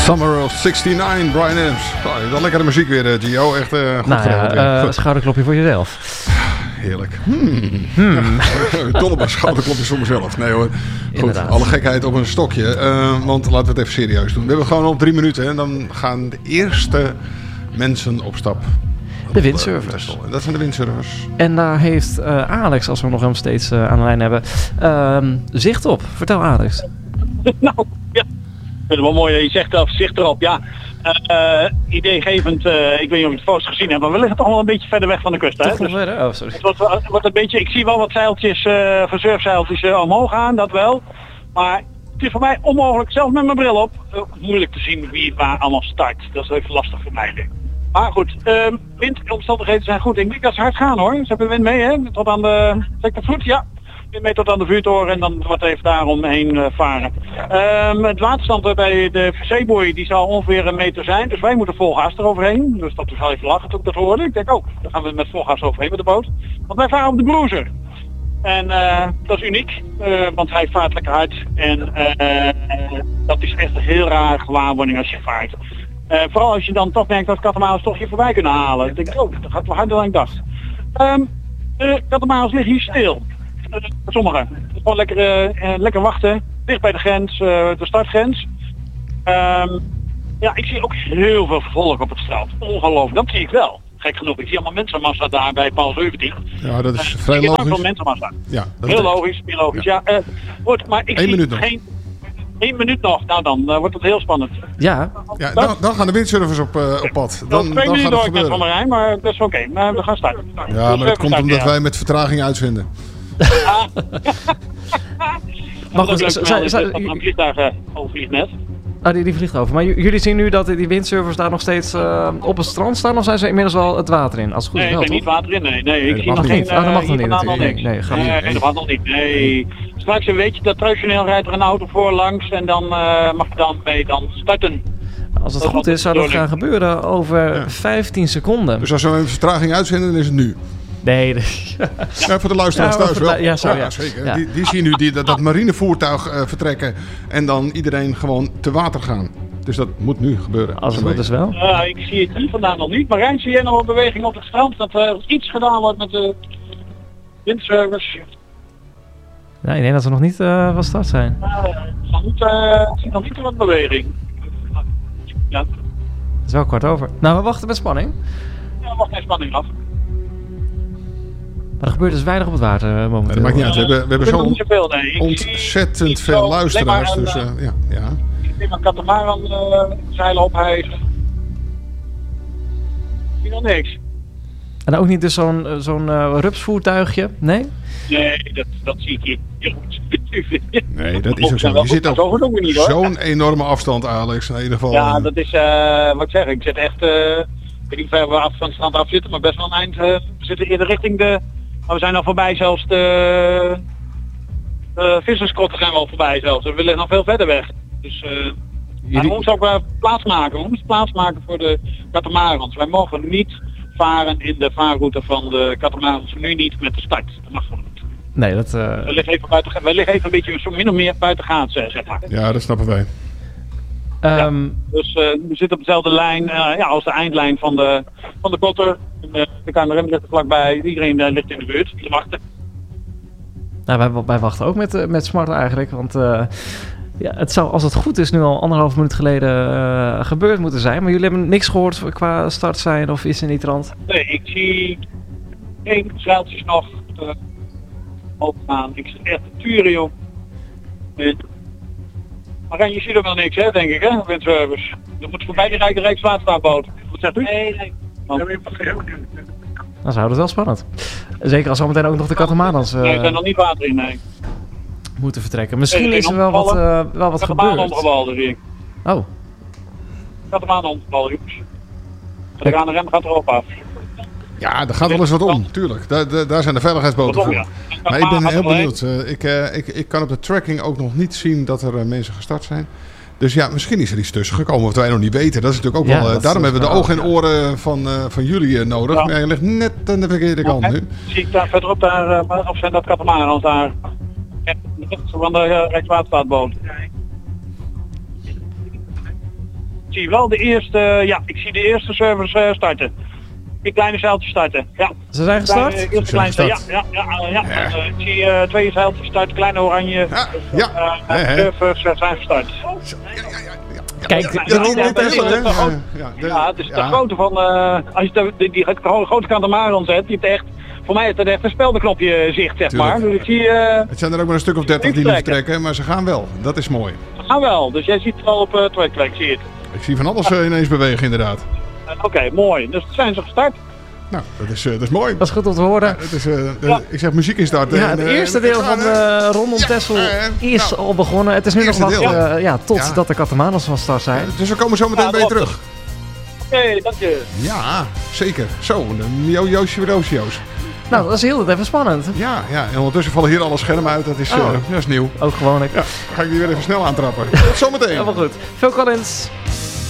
Summer of 69, Bryan Adams. Oh, wel lekkere muziek weer, Gio. Echt goed nou schouderklopje voor jezelf. Heerlijk. Dol op een schouderklopjes voor mezelf. Nee hoor. Goed, alle gekheid op een stokje. Want laten we het even serieus doen. We hebben gewoon op 3 minuten. En dan gaan de eerste mensen op stap. De windsurfers. Dat zijn de windsurfers. En daar heeft Alex, als we nog hem steeds aan de lijn hebben, zicht op. Vertel Alex. Nou, ja. Ik vind het wel mooi, je zegt zelf zicht erop. Ja, ideegevend, ik weet niet of je het foto's gezien hebt, maar we liggen toch wel een beetje verder weg van de kust. Hè? Toch nog verder? Oh, sorry. Het wordt een beetje, ik zie wel wat zeiltjes, versurfzeiltjes omhoog gaan, dat wel. Maar het is voor mij onmogelijk, zelfs met mijn bril op, moeilijk te zien wie waar allemaal start. Dat is even lastig voor mij, denk ik. Maar goed, windomstandigheden zijn goed. Ik denk dat ze hard gaan hoor. Ze hebben wind mee, hè? Tot aan de, zeg ik dat goed? Ja. Wind mee tot aan de vuurtoren en dan wordt even daaromheen varen. Het waterstand bij de zeeboei die zal ongeveer 1 meter zijn. Dus wij moeten vol gas eroverheen. Dus dat is wel even lachen toen ik dat hoorde. Ik denk, dan gaan we met vol gas overheen met de boot. Want wij varen op de Bruiser. En dat is uniek, want hij vaart lekker hard. En dat is echt een heel raar gewaarwording als je vaart. Vooral als je dan toch denkt dat katamarans toch je voorbij kunnen halen. Ik denk, dat gaat wel harder dan ik dacht. De katamarans liggen hier stil. Sommigen. Gewoon lekker wachten. Dicht bij de grens, de startgrens. Ja, ik zie ook heel veel volk op het strand. Ongelooflijk, dat zie ik wel. Gek genoeg. Ik zie allemaal mensenmassa daar bij paal 17. Ja, dat is vrij logisch. Veel mensenmassa. Ja, heel logisch, heel logisch. Ja, goed, maar ik 1 zie minuut nog. geen... 1 minuut nog, nou dan wordt het heel spannend. Ja, dan gaan de windsurfers op pad. Dan 2 minuten door ik net van gebeuren. Marijn, maar dat is oké. Maar we gaan starten. Ja, maar dat komt omdat wij met vertraging uitzenden. maar goed, een vliegtuig overvliegt net. Die vliegt over. Maar jullie zien nu dat die windsurfers daar nog steeds op het strand staan, of zijn ze inmiddels wel het water in? Als het goed is Nee, wel, ik ben niet water in. Nee, ik zie nog nog niet. geen... Dat mag nog niet nog natuurlijk. niks. Nee, gaat niet. Nee, dat mag nog niet. Nee. Straks weet je dat traditioneel rijdt er een auto voor langs en dan mag je dan starten. Als het goed is, zou dat gaan gebeuren over 15 seconden. Dus als we met vertraging uitzenden, dan is het nu. Nee. Ja, voor de luisteraars thuis wel. Ja, sorry, ja, zeker. Ja. Die zien nu dat marinevoertuig vertrekken en dan iedereen gewoon te water gaan. Dus dat moet nu gebeuren. Als het goed is wel. Ik zie het hier vandaan nog niet. Marijn, zie jij nog een beweging op het strand dat er iets gedaan wordt met de windsurfers? Nee, ik denk dat we nog niet van start zijn. Ik zie nog niet wat beweging. Ja. Het is wel 15:15. Nou, we wachten met spanning. Ja, wacht geen spanning af. Maar er gebeurt dus weinig op het water momenteel. Ja, dat maakt niet uit. We hebben zo ontzettend veel luisteraars. Dus, ja. Ik zie een katamaran zeilen ophijzen. Ik zie nog niks. En ook niet dus zo'n rupsvoertuigje? Nee? Nee, dat zie ik hier. Nee, dat is ook zo. Je zit op zo'n enorme afstand, Alex. In ieder geval. Ja, dat is wat ik zeg. Ik zit echt, ik weet niet hoe ver we af van het strand af zitten, maar best wel een eind. We zitten eerder richting de, maar we zijn al voorbij zelfs de visserskrotten zijn we al voorbij zelfs. We liggen nog veel verder weg. Dus we moeten ook plaatsmaken. We moeten plaatsmaken voor de katamarans. Wij mogen niet varen in de vaarroute van de katamarans. Nu niet met de start. Dat mag gewoon niet. Nee, dat... We liggen even een beetje zo min of meer buiten gaats, zeg maar. Ja, dat snappen wij. Ja, dus we zitten op dezelfde lijn als de eindlijn van de kotter. De KNRM ligt er vlakbij. Iedereen ligt in de buurt te wachten. Nou, wij wachten ook met smart eigenlijk. Want het zou, als het goed is, nu al 1,5 minuut geleden gebeurd moeten zijn. Maar jullie hebben niks gehoord qua start zijn of is er niet rand? Nee, ik zie geen zeiltjes nog opgaan. Ik zit echt te turen, joh. Maar je ziet er wel niks, hè, denk ik, hè, windsurfers. Je moet voorbij die Rijkswaterstaatboot. Wat zegt u? Nee. Dan zou het wel spannend. Zeker als zometeen ook nog de katamarans nee, er zijn nog niet water in, nee. Moeten vertrekken. Misschien is er wel wat gebeurd. Omgevallen, zie ik. Oh. Katamaan omgevallen, jongens. De KNRM gaat erop af. Ja, er gaat wel eens wat om, tuurlijk. Daar zijn de veiligheidsboten voor. Ja. Maar ik ben heel benieuwd. Ik kan op de tracking ook nog niet zien dat er mensen gestart zijn. Dus ja, misschien is er iets tussen gekomen wat wij nog niet weten. Dat is natuurlijk ook wel... Daarom hebben we de ogen en oren van jullie nodig. Ja. Maar je ligt net aan de verkeerde kant nu. Zie ik daar verderop, of zijn dat katamaran's daar? Van de Rijkswaterstaatboot. zie wel de eerste, ik zie de eerste servers starten. Die kleine zeiltjes starten, ja. Ze zijn gestart? Eerste kleine, ja. Ik zie 2 zeiltjes starten, kleine oranje. Servers zijn gestart. Kijk, het is de grootte van, als je die grote katamaran zet, je hebt echt, voor mij is dat echt een speldenknopje zicht, zeg maar. Dus ik zie, het zijn er ook maar een stuk of 30 die niet vertrekken, maar ze gaan wel. Dat is mooi. Ze gaan wel, dus jij ziet het wel op Trackplek, zie je het. Ik zie van alles ineens bewegen, inderdaad. Oké, mooi. Dus zijn ze gestart. Nou, dat is mooi. Dat is goed om te horen. Ik zeg muziek instarten. Ja, het eerste deel van rondom Texel is al begonnen. Het is nu nog wachten tot de Catamaran's van start zijn. Dus we komen zo meteen bij je terug. Oké, dank je. Ja, zeker. Zo, Joosje. Nou, dat is heel even spannend. Ja, en ondertussen vallen hier alle schermen uit. Dat is nieuw. Ook gewoon. Ja, ga ik die weer even snel aantrappen. Tot zometeen. Helemaal goed. Phil Collins.